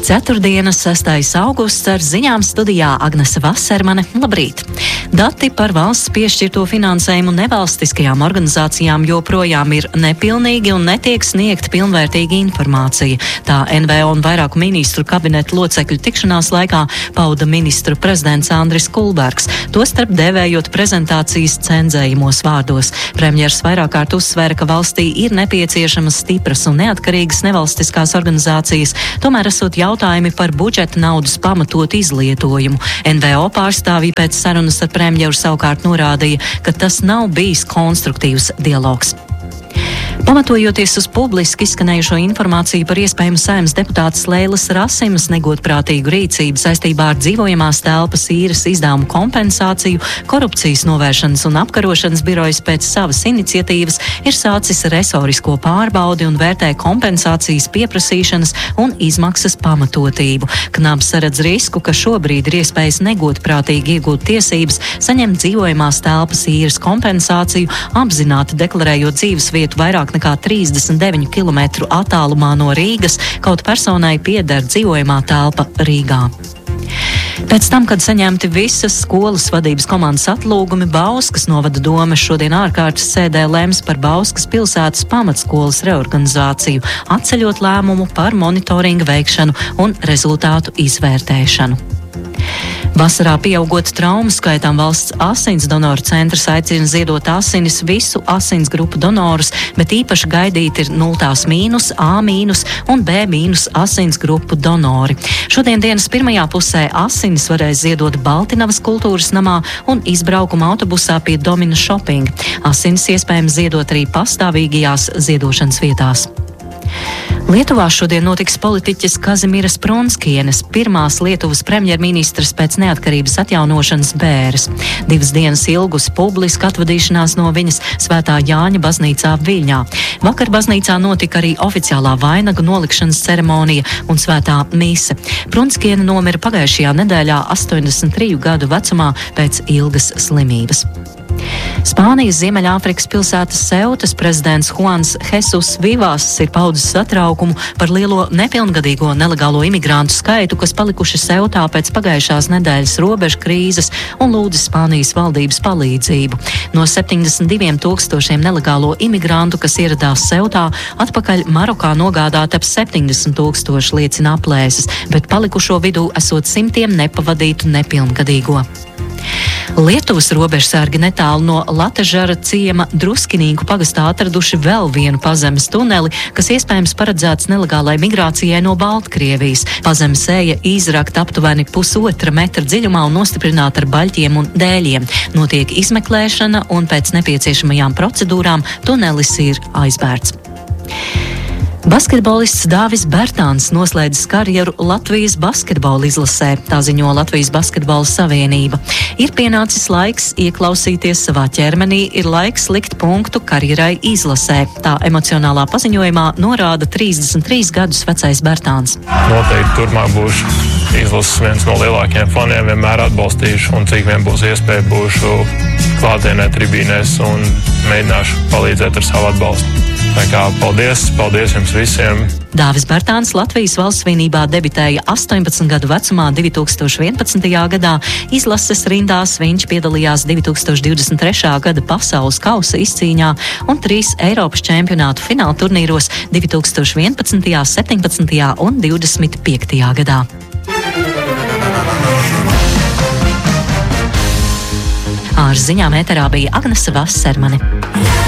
Ceturtdiena, 6. augusts, ar ziņām studijā Agnese Vasermane. Labrīt! Dati par valsts piešķirto finansējumu nevalstiskajām organizācijām joprojām ir nepilnīgi un netiek sniegta pilnvērtīga informācija. Tā NVO un vairāku ministru kabineta locekļu tikšanās laikā pauda ministru prezidents Andris Kulbergs, tostarp dēvējot prezentācijas cenzējumos vārdos. Premjers vairāk kārt uzsvēra, ka valstī ir nepieciešamas stipras un neatkarīgas nevalstiskās organizācijas, tomēr esot jautājumi par budžeta naudas pamatotu izlietojumu. NVO pārstāvji pēc sarunas ar premjeru savukārt norādīja, ka tas nav bijis konstruktīvs dialogs. Pamatojoties uz publiski izskanējušo informāciju par iespējamu Saeimas deputātes Leilas Rasimas negodprātīgu rīcību saistībā ar dzīvojamās telpas īres izdevumu kompensāciju, korupcijas novēršanas un apkarošanas birojas pēc savas iniciatīvas ir sācis resorisko pārbaudi un vērtē kompensācijas pieprasīšanas un izmaksas pamatotību. Knabs saredz risku, ka šobrīd ir iespējas negodprātīgi iegūt tiesības saņemt dzīvojamās telpas īres kompensāciju, apzināti deklarējot dzīvesvietu vairāk nekā 39 km attālumā no Rīgas, kaut personai pieder dzīvojamā telpa Rīgā. Pēc tam, kad saņemti visas skolas vadības komandas atlūgumi, Bauskas novada doma šodien ārkārtas sēdē lems par Bauskas pilsētas pamatskolas reorganizāciju, atceļot lēmumu par monitoringa veikšanu un rezultātu izvērtēšanu. Vasarā pieaugot traumu skaitam, valsts asins donoru centrs aicina ziedot asinis visu asins grupu donorus, bet īpaši gaidīti ir 0- A- un B- asins grupu donori. Šodien dienas pirmajā pusē asinis varēs ziedot Baltinavas kultūras namā un izbraukuma autobusā pie Domina Shopping. Asinis iespējams ziedot arī pastāvīgajās ziedošanas vietās. Lietuvā šodien notiks politiķes Kazimieras Pronskienes, pirmās Lietuvas premjerministras pēc neatkarības atjaunošanas bēres. 2 dienas ilgus publiska atvadīšanās no viņas Svētā Jāņa baznīcā Viļņā. Vakar baznīcā notika arī oficiālā vainagu nolikšanas ceremonija un svētā mise. Pronskiene nomira pagājušajā nedēļā 83 gadu vecumā pēc ilgas slimības. Spānijas Ziemeļāfrikas pilsētas Seutas prezidents Juans Jesus Vivas ir paudis satraukumu par lielo nepilngadīgo nelegālo imigrantu skaitu, kas palikuši Seutā pēc pagājušās nedēļas robežu krīzes, un lūdz Spānijas valdības palīdzību. No 72 000 nelegālo imigrantu, kas ieradās Seutā, atpakaļ Marokā nogādāt ap 70 000, liecina aplēses, bet palikušo vidū esot simtiem nepavadītu nepilngadīgo. Lietuvas robežsargi netālu no Latežara ciema Druskinīgu pagastā atraduši vēl vienu pazemes tuneli, kas iespējams paredzēts nelegālai migrācijai no Baltkrievijas. Pazemes eja izrakta aptuveni 1,5 metra dziļumā un nostiprināta ar baļķiem un dēļiem. Notiek izmeklēšana un pēc nepieciešamajām procedūrām tunelis ir aizvērts. Basketbolists Dāvis Bērtāns noslēdzis karjeru Latvijas basketbola izlasē, tā ziņo Latvijas basketbola savienība. Ir pienācis laiks ieklausīties savā ķermenī, ir laiks likt punktu karjerai izlasē. Tā emocionālā paziņojumā norāda 33 gadus vecais Bērtāns. Noteikti turpmāk būšu izlases viens no lielākajiem faniem, vienmēr atbalstīšu un cik vien būs iespēja būšu klātienē tribīnēs un mēģināšu palīdzēt ar savu atbalstu. Tā kā paldies jums visiem! Dāvis Bērtāns Latvijas valsts svinībā debitēja 18 gadu vecumā 2011. gadā. Izlases rindās viņš piedalījās 2023. gada pasaules kausa izcīņā un 3 Eiropas čempionātu fināla turnīros 2011., 17. un 25. gadā. Ar ziņām ēterā bija Agnese Vasermane.